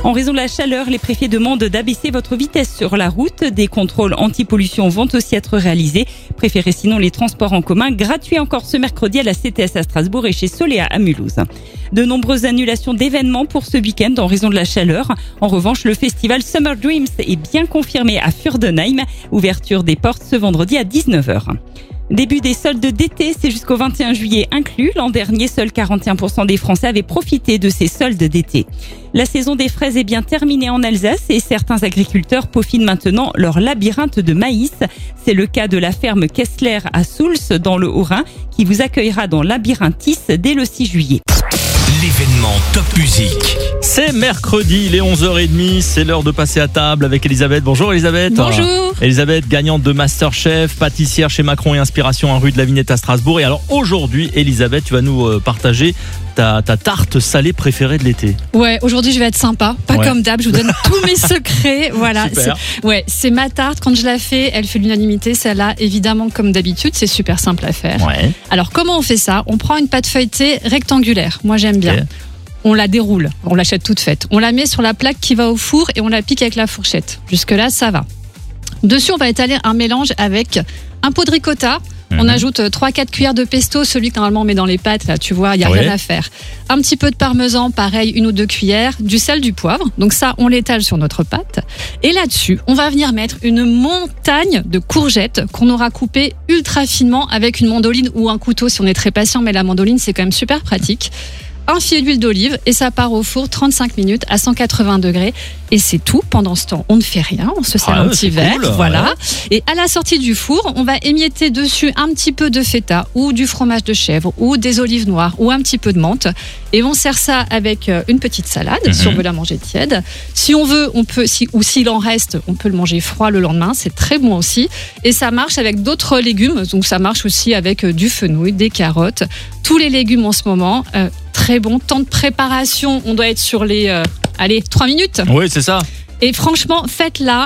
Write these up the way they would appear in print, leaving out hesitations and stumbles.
En raison de la chaleur, les préfets demandent d'abaisser votre vitesse sur la route. Des contrôles anti-pollution vont aussi être réalisés. Préférez sinon les transports en commun, gratuits encore ce mercredi à la CTS à Strasbourg et chez Solea à Mulhouse. De nombreuses annulations d'événements pour ce week-end en raison de la chaleur. En revanche, le festival Summer Dreams est bien confirmé à Fürdenheim. Ouverture des portes ce vendredi à 19h. Début des soldes d'été, c'est jusqu'au 21 juillet inclus. L'an dernier, seuls 41% des Français avaient profité de ces soldes d'été. La saison des fraises est bien terminée en Alsace et certains agriculteurs peaufinent maintenant leur labyrinthe de maïs. C'est le cas de la ferme Kessler à Souls dans le Haut-Rhin qui vous accueillera dans Labyrinthiss dès le 6 juillet. L'événement Top Musique. C'est mercredi, il est 11h30, c'est l'heure de passer à table avec Elisabeth. Bonjour Elisabeth. Bonjour. Elisabeth, gagnante de Masterchef, pâtissière chez Macron et Inspiration en rue de la Vignette à Strasbourg. Et alors aujourd'hui, Elisabeth, tu vas nous partager ta tarte salée préférée de l'été. Ouais, aujourd'hui je vais être sympa, pas comme d'hab, je vous donne tous mes secrets. Voilà, c'est ma tarte. Quand je la fais, elle fait l'unanimité. Celle-là, évidemment, comme d'habitude, c'est super simple à faire. Ouais. Alors comment on fait ça ? On prend une pâte feuilletée rectangulaire. Moi j'aime bien. Okay. On la déroule, on l'achète toute faite. On la met sur la plaque qui va au four et on la pique avec la fourchette. Jusque-là, ça va. Dessus, on va étaler un mélange avec un pot de ricotta. On ajoute 3-4 cuillères de pesto, celui que normalement on met dans les pâtes, là, tu vois, il n'y a rien à faire. Un petit peu de parmesan, pareil, 1 ou 2 cuillères, du sel, du poivre. Donc ça, on l'étale sur notre pâte. Et là-dessus, on va venir mettre une montagne de courgettes qu'on aura coupées ultra finement avec une mandoline ou un couteau si on est très patient, mais la mandoline, c'est quand même super pratique. Un filet d'huile d'olive et ça part au four 35 minutes à 180 degrés. Et c'est tout. Pendant ce temps, on ne fait rien. On se sert un petit verre. Cool, voilà. Ouais. Et à la sortie du four, on va émietter dessus un petit peu de feta ou du fromage de chèvre ou des olives noires ou un petit peu de menthe. Et on sert ça avec une petite salade si on veut la manger tiède. Si on veut, on peut, ou s'il en reste, on peut le manger froid le lendemain. C'est très bon aussi. Et ça marche avec d'autres légumes. Donc ça marche aussi avec du fenouil, des carottes. Tous les légumes en ce moment. Très bon. Temps de préparation, on doit être sur les 3 minutes. Oui, c'est ça. Et franchement, faites-la.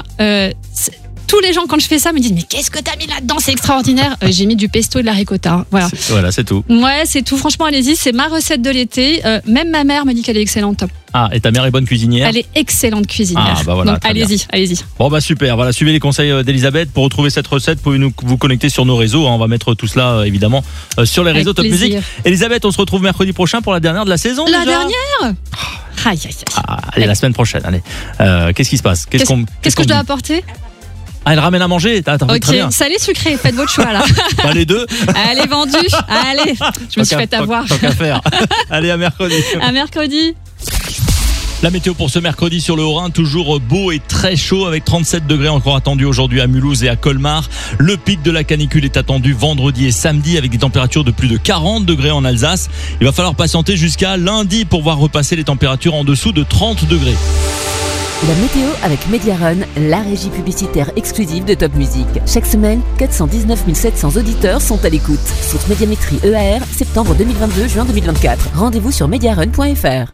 Tous les gens, quand je fais ça, me disent « Mais qu'est-ce que t'as mis là-dedans ? C'est extraordinaire !» J'ai mis du pesto et de la ricotta. Voilà. C'est tout. Ouais, c'est tout. Franchement, allez-y. C'est ma recette de l'été. Même ma mère me dit qu'elle est excellente. Ah, et ta mère est bonne cuisinière ? Elle est excellente cuisinière. Ah, bah voilà. Donc, allez-y. Bon, bah super. Voilà, suivez les conseils d'Elisabeth. Pour retrouver cette recette, vous pouvez vous connecter sur nos réseaux. On va mettre tout cela, évidemment, sur les réseaux Top Musique. Elisabeth, on se retrouve mercredi prochain pour la dernière de la saison. La déjà dernière ? Allez, la semaine prochaine. Allez. Qu'est-ce qui se passe ? Qu'est-ce que je dois apporter ? Ah, elle ramène à manger. Ok, très bien. salé, sucré, faites votre choix là. Pas les deux. Allez, vendu. Allez, je me suis fait avoir. Tant qu'à faire. Allez, à mercredi. À mercredi. La météo pour ce mercredi sur le Haut-Rhin, toujours beau et très chaud avec 37 degrés encore attendus aujourd'hui à Mulhouse et à Colmar. Le pic de la canicule est attendu vendredi et samedi avec des températures de plus de 40 degrés en Alsace. Il va falloir patienter jusqu'à lundi pour voir repasser les températures en dessous de 30 degrés. La météo avec Mediarun, la régie publicitaire exclusive de Top Music. Chaque semaine, 419 700 auditeurs sont à l'écoute. Source Médiamétrie EAR, septembre 2022, juin 2024. Rendez-vous sur mediarun.fr.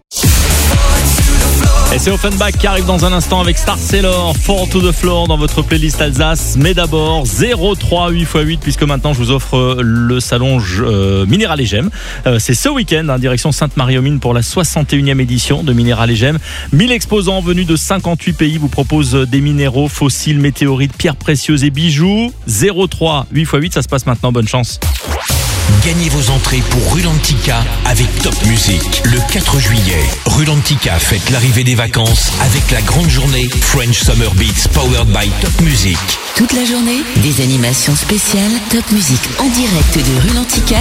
Et c'est Offenbach qui arrive dans un instant avec Star Sailor, Fall to the Floor dans votre playlist Alsace. Mais d'abord, 03 8x8, puisque maintenant je vous offre le salon Minéral et Gemmes. C'est ce week-end, direction Sainte-Marie-aux-Mines pour la 61e édition de Minéral et Gemmes. 1000 exposants venus de 58 pays vous proposent des minéraux, fossiles, météorites, pierres précieuses et bijoux. 03 8x8, ça se passe maintenant, bonne chance. Gagnez vos entrées pour Rulantica avec Top Music. Le 4 juillet, Rulantica fête l'arrivée des vacances avec la grande journée French Summer Beats powered by Top Music. Toute la journée, des animations spéciales Top Music en direct de Rulantica